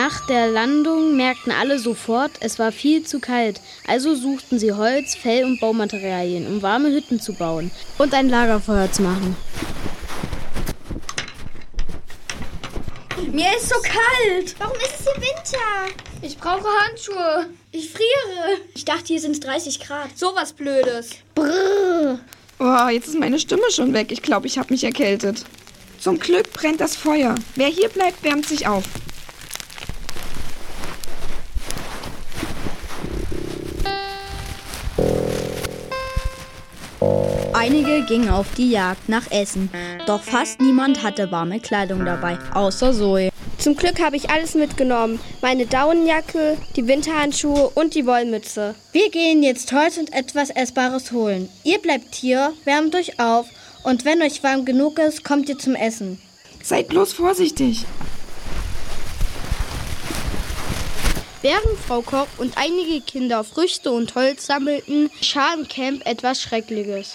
Nach der Landung merkten alle sofort, es war viel zu kalt. Also suchten sie Holz, Fell und Baumaterialien, um warme Hütten zu bauen und ein Lagerfeuer zu machen. Mir ist so kalt. Warum ist es hier Winter? Ich brauche Handschuhe. Ich friere. Ich dachte, hier sind es 30 Grad. So was Blödes. Brrr. Oh, jetzt ist meine Stimme schon weg. Ich glaube, ich habe mich erkältet. Zum Glück brennt das Feuer. Wer hier bleibt, wärmt sich auf. Einige gingen auf die Jagd nach Essen, doch fast niemand hatte warme Kleidung dabei, außer Zoe. Zum Glück habe ich alles mitgenommen. Meine Daunenjacke, die Winterhandschuhe und die Wollmütze. Wir gehen jetzt Holz und etwas Essbares holen. Ihr bleibt hier, wärmt euch auf und wenn euch warm genug ist, kommt ihr zum Essen. Seid bloß vorsichtig. Während Frau Koch und einige Kinder Früchte und Holz sammelten, geschah im Camp etwas Schreckliches.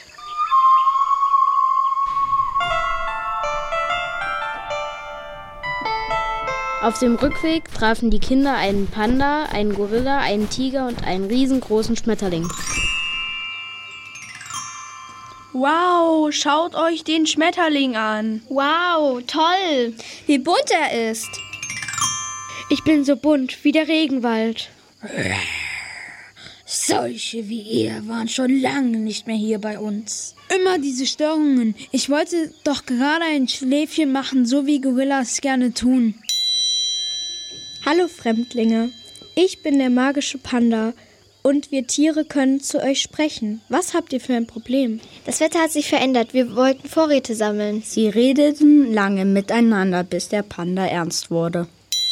Auf dem Rückweg trafen die Kinder einen Panda, einen Gorilla, einen Tiger und einen riesengroßen Schmetterling. Wow, schaut euch den Schmetterling an. Wow, toll! Wie bunt er ist. Ich bin so bunt wie der Regenwald. Solche wie ihr waren schon lange nicht mehr hier bei uns. Immer diese Störungen. Ich wollte doch gerade ein Schläfchen machen, so wie Gorillas gerne tun. Hallo Fremdlinge, ich bin der magische Panda und wir Tiere können zu euch sprechen. Was habt ihr für ein Problem? Das Wetter hat sich verändert. Wir wollten Vorräte sammeln. Sie redeten lange miteinander, bis der Panda ernst wurde.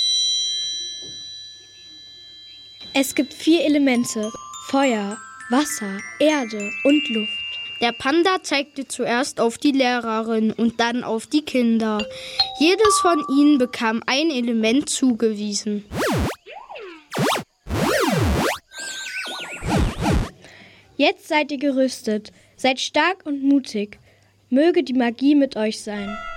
Es gibt 4 Elemente: Feuer, Wasser, Erde und Luft. Der Panda zeigte zuerst auf die Lehrerin und dann auf die Kinder. Jedes von ihnen bekam ein Element zugewiesen. Jetzt seid ihr gerüstet. Seid stark und mutig. Möge die Magie mit euch sein.